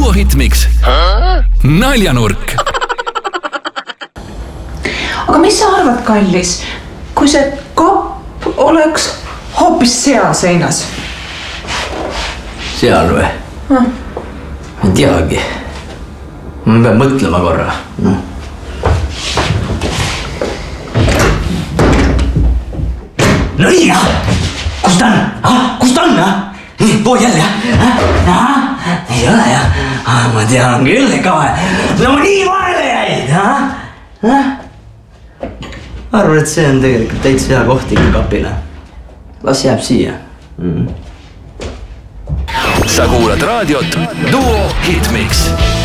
Duo Hitmix naljanurk. Aga mis sa arvad, kallis, kui see kapp oleks hoopis seal seinas? Seal või? Ma ei teagi. Ma pean mõtlema korra. No nii, kus ta on? Kus ta on? Pool jälle, ei ole jah? Ma tean küll, kahe. No ma nii vahele jäid, Arvan, et see on tegelikult täitsa hea koht ikka kapile. Las jääb siia. Sa kuulad raadiot Duo Hitmix.